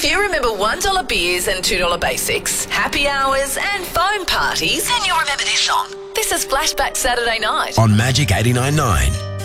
you remember $1 beers and $2 basics, happy hours and foam parties, then you'll remember this song. This is Flashback Saturday Night on Magic 89.9.